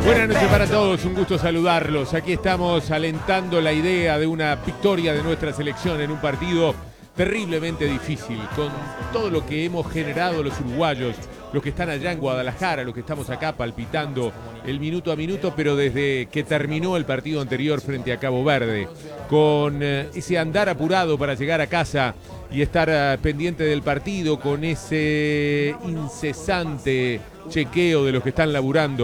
Buenas noches para todos, un gusto saludarlos. Aquí estamos alentando la idea de una victoria de nuestra selección en un partido terriblemente difícil, con todo lo que hemos generado los uruguayos, los que están allá en Guadalajara, los que estamos acá palpitando el minuto a minuto, pero desde que terminó el partido anterior frente a Cabo Verde, con ese andar apurado para llegar a casa y estar pendiente del partido, con ese incesante chequeo de los que están laburando